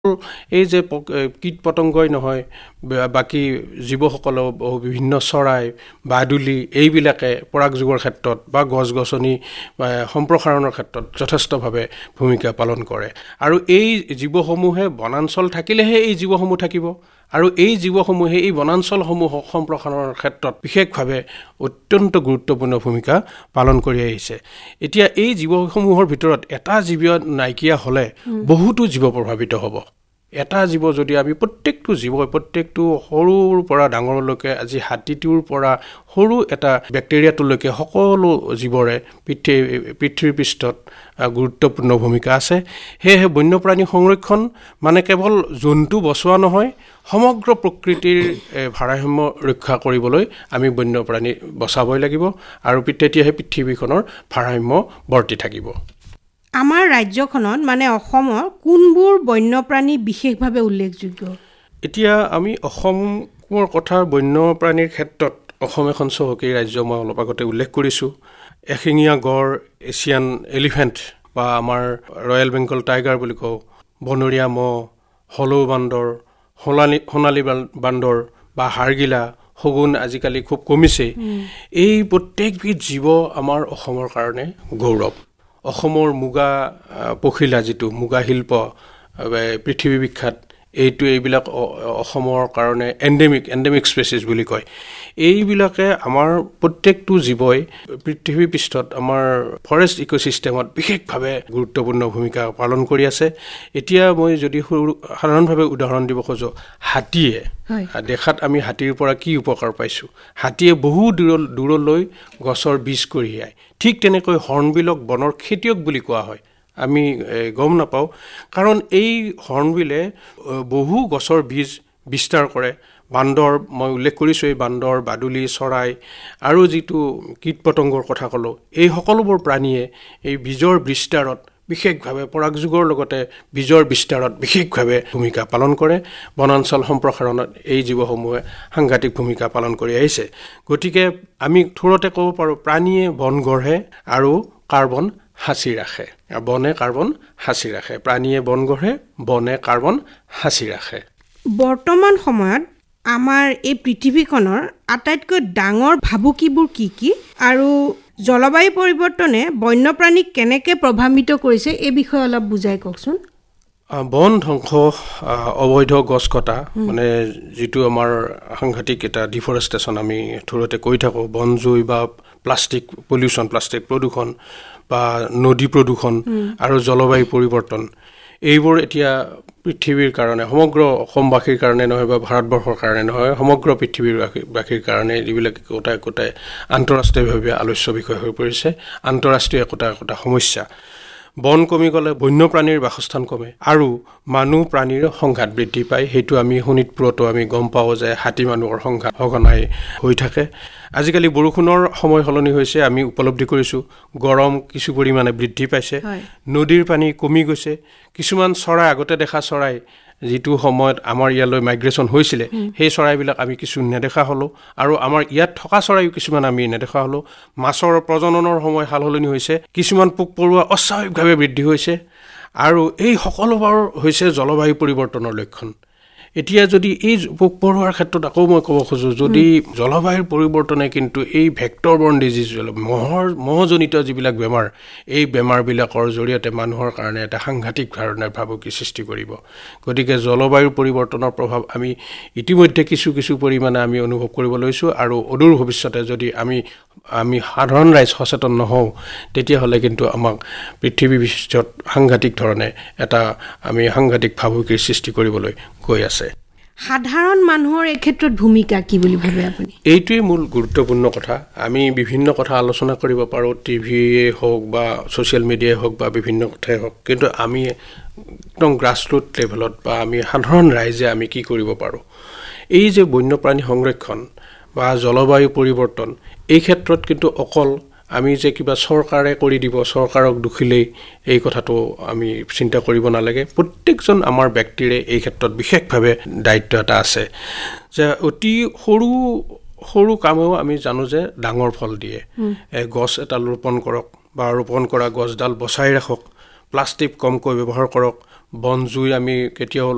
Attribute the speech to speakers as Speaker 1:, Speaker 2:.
Speaker 1: এই যে কীট পতংগই নহয় বাকী জীৱসকলেও বিভিন্ন চৰাই বাদুলি এইবিলাকে পৰাগ যোগৰ ক্ষেত্ৰত বা গছ গছনি সম্প্ৰসাৰণৰ ক্ষেত্ৰত যথেষ্টভাৱে ভূমিকা পালন কৰে আৰু এই জীৱসমূহে বনাঞ্চল থাকিলেহে এই জীৱসমূহ থাকিব আৰু এই জীৱসমূহে এই বনাঞ্চলসমূহ সম্প্ৰসাৰণৰ ক্ষেত্ৰত বিশেষভাৱে অত্যন্ত গুৰুত্বপূৰ্ণ ভূমিকা পালন কৰি আহিছে এতিয়া এই জীৱসমূহৰ ভিতৰত এটা জীৱ নাইকিয়া হ'লে বহুতো জীৱ প্ৰভাৱিত হ'ব এটা জীৱ যদি আমি প্ৰত্যেকটো সৰুৰ পৰা ডাঙৰলৈকে আজি হাতীটোৰ পৰা সৰু এটা বেক্টেৰিয়াটোলৈকে সকলো জীৱৰে পৃথিৱীৰ পৃষ্ঠত গুৰুত্বপূৰ্ণ ভূমিকা আছে সেয়েহে বন্যপ্ৰাণী সংৰক্ষণ মানে কেৱল জন্তু বচোৱা নহয় সমগ্ৰ প্ৰকৃতিৰ ভাৰসাম্য ৰক্ষা কৰিবলৈ আমি বন্যপ্ৰাণী বচাবই লাগিব আৰু তেতিয়াহে পৃথিৱীখনৰ ভাৰসাম্য বৰ্তি থাকিব
Speaker 2: আমাৰ ৰাজ্যখনত মানে অসমৰ কোনবোৰ বন্যপ্ৰাণী বিশেষভাৱে উল্লেখযোগ্য
Speaker 1: এতিয়া আমি অসমৰ কথা বন্যপ্ৰাণীৰ ক্ষেত্ৰত অসম এখন চহকী ৰাজ্য মই অলপ আগতে উল্লেখ কৰিছোঁ এশিঙীয়া গড় এছিয়ান এলিফেণ্ট বা আমাৰ ৰয়েল বেংগল টাইগাৰ বুলি কওঁ বনৰীয়া মহ হলৌ বান্দৰ সোণালী বান্দৰ বা হাড়গিলা শগুন আজিকালি খুব কমিছে এই প্ৰত্যেকবিধ জীৱ আমাৰ অসমৰ কাৰণে গৌৰৱ অসমৰ মুগা পখিলা যিটো মুগা শিল্প পৃথিৱী বিখ্যাত এইবিলাক অসমৰ কাৰণে এণ্ডেমিক স্পেচিছ বুলি কয় এইবিলাকে আমাৰ প্ৰত্যেকটো জীৱই পৃথিৱী পৃষ্ঠত আমাৰ ফৰেষ্ট ইক'চিষ্টেমত বিশেষভাৱে গুৰুত্বপূৰ্ণ ভূমিকা পালন কৰি আছে এতিয়া মই যদি সাধাৰণভাৱে উদাহৰণ দিব খোজোঁ হাতীয়ে দেখাত আমি হাতীৰ পৰা কি উপকাৰ পাইছোঁ হাতীয়ে বহু দূৰলৈ গছৰ বীজ কঢ়িয়ায় ঠিক তেনেকৈ হৰ্ণবিলক বনৰ খেতিয়ক বুলি কোৱা হয় আমি গম নাপাওঁ কাৰণ এই হৰ্ণবিলে বহু গছৰ বীজ বিস্তাৰ কৰে বান্দৰ মই উল্লেখ কৰিছোঁ এই বান্দৰ বাদুলি চৰাই আৰু যিটো কীট পতংগৰ কথা ক'লোঁ এই সকলোবোৰ প্ৰাণীয়ে এই বীজৰ বিস্তাৰত বিশেষভাৱে পৰাগ যোগৰ লগতে বীজৰ বিস্তাৰত বিশেষভাৱে ভূমিকা পালন কৰে বনাঞ্চল সম্প্ৰসাৰণত এই জীৱসমূহে সাংঘাতিক ভূমিকা পালন কৰি আহিছে গতিকে আমি থোৰতে ক'ব পাৰোঁ প্ৰাণীয়ে বন গঢ়ে আৰু কাৰ্বন সাঁচি ৰাখে বনে কাৰ্বন সাঁচি ৰাখে প্ৰাণীয়ে বন গঢ়ে বনে কাৰ্বন সাঁচি ৰাখে
Speaker 2: বৰ্তমান সময়ত আমাৰ এই পৃথিৱীখনৰ আটাইতকৈ ডাঙৰ ভাবুকিবোৰ কি আৰু জলবায়ু পৰিৱৰ্তনে বন্যপ্ৰাণীক কেনেকৈ প্ৰভাৱিত কৰিছে এই বিষয়ে অলপ বুজাই কওকচোন
Speaker 1: বন ধ্বংস অবৈধ গছ কটা মানে যিটো আমাৰ সাংঘাতিক এটা ডিফৰেষ্টেশ্যন আমি থোৰতে কৈ থাকোঁ বন জুই বা প্লাষ্টিক প্ৰদূষণ বা নদী প্ৰদূষণ আৰু জলবায়ু পৰিৱৰ্তন এইবোৰ এতিয়া পৃথিৱীৰ কাৰণে সমগ্ৰ অসমবাসীৰ কাৰণে নহয় বা ভাৰতবৰ্ষৰ কাৰণে নহয় সমগ্ৰ পৃথিৱীৰবাসীৰ কাৰণে যিবিলাক একোটা আন্তঃৰাষ্ট্ৰীয়ভাৱে আলোচ্য বিষয় হৈ পৰিছে আন্তঃৰাষ্ট্ৰীয় একোটা সমস্যা বন কমি গ'লে বন্যপ্ৰাণীৰ বাসস্থান কমে আৰু মানুহ প্ৰাণীৰ সংঘাত বৃদ্ধি পায় সেইটো আমি শোণিতপুৰতো আমি গম পাওঁ যে হাতী মানুহৰ সংঘাত সঘনাই হৈ থাকে আজিকালি বৰষুণৰ সময় সলনি হৈছে আমি উপলব্ধি কৰিছোঁ গৰম কিছু পৰিমাণে বৃদ্ধি পাইছে নদীৰ পানী কমি গৈছে কিছুমান চৰাই আগতে দেখা চৰাই যিটো সময়ত আমাৰ ইয়ালৈ মাইগ্ৰেশ্যন হৈছিলে সেই চৰাইবিলাক আমি কিছু নেদেখা হ'লোঁ আৰু আমাৰ ইয়াত থকা চৰাইও কিছুমান আমি নেদেখা হ'লোঁ মাছৰ প্ৰজননৰ সময় সালসলনি হৈছে কিছুমান পোক পৰুৱা অস্বাভাৱিকভাৱে বৃদ্ধি হৈছে আৰু এই সকলোবোৰ হৈছে জলবায়ু পৰিৱৰ্তনৰ লক্ষণ এতিয়া যদি এই পোক পৰুৱাৰ ক্ষেত্ৰত আকৌ মই ক'ব খোজোঁ যদি জলবায়ুৰ পৰিৱৰ্তনে কিন্তু এই ভেক্টৰবৰ্ণ ডিজিজ মহজনিত যিবিলাক বেমাৰ এই বেমাৰবিলাকৰ জৰিয়তে মানুহৰ কাৰণে এটা সাংঘাতিক ধৰণৰ ভাবুকি সৃষ্টি কৰিব গতিকে জলবায়ুৰ পৰিৱৰ্তনৰ প্ৰভাৱ আমি ইতিমধ্যে কিছু পৰিমাণে আমি অনুভৱ কৰিব লৈছোঁ আৰু অদূৰ ভৱিষ্যতে যদি আমি সাধাৰণ ৰাইজ সচেতন নহওঁ তেতিয়াহ'লে কিন্তু আমাক পৃথিৱী বিশ্বত সাংঘাতিক ধৰণে এটা আমি সাংঘাতিক ভাবুকিৰ সৃষ্টি কৰিবলৈ গৈ আছে
Speaker 2: সাধাৰণ মানুহৰ এই ক্ষেত্ৰত ভূমিকা কি বুলি ভাবে আপুনি
Speaker 1: এইটোৱেই মূল গুৰুত্বপূৰ্ণ কথা আমি বিভিন্ন কথা আলোচনা কৰিব পাৰোঁ টিভিয়ে হওক বা ছ'চিয়েল মিডিয়াই হওক বা বিভিন্ন কথাই হওক কিন্তু আমি একদম গ্ৰাছৰুট লেভেলত বা আমি সাধাৰণ ৰাইজে আমি কি কৰিব পাৰোঁ এই যে বন্যপ্ৰাণী সংৰক্ষণ বা জলবায়ু পৰিৱৰ্তন এই ক্ষেত্ৰত কিন্তু অকল আমি যে কিবা চৰকাৰে কৰি দিব চৰকাৰক দুখিলেই এই কথাটো আমি চিন্তা কৰিব নালাগে প্ৰত্যেকজন আমাৰ ব্যক্তিৰে এই ক্ষেত্ৰত বিশেষভাৱে দায়িত্ব এটা আছে যে অতি সৰু কামেও আমি জানো যে ডাঙৰ ফল দিয়ে গছ এটা ৰোপণ কৰক বা ৰোপণ কৰা গছডাল বচাই ৰাখক প্লাষ্টিক কমকৈ ব্যৱহাৰ কৰক বন জুই আমি কেতিয়াও